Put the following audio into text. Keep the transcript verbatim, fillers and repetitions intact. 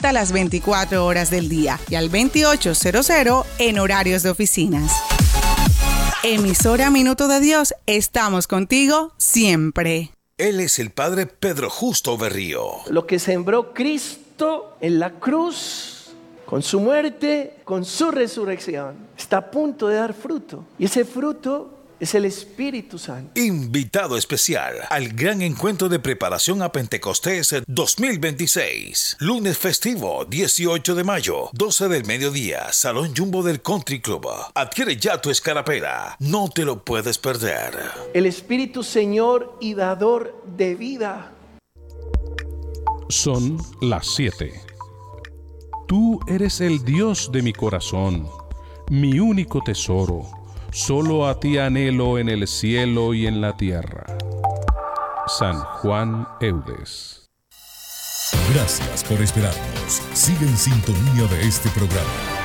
cincuenta las veinticuatro horas del día y al veintiocho cero cero en horarios de oficinas. Emisora Minuto de Dios, estamos contigo siempre. Él es el Padre Pedro Justo Berrío. Lo que sembró Cristo en la cruz, con su muerte, con su resurrección, está a punto de dar fruto. Y ese fruto es el Espíritu Santo. Invitado especial al gran encuentro de preparación a Pentecostés dos mil veintiséis. Lunes festivo, dieciocho de mayo, doce del mediodía, Salón Jumbo del Country Club. Adquiere ya tu escarapela. No te lo puedes perder. El Espíritu Señor y dador de vida. Son las siete. Tú eres el Dios de mi corazón, mi único tesoro. Solo a ti anhelo en el cielo y en la tierra. San Juan Eudes. Gracias por esperarnos. Sigue en sintonía de este programa.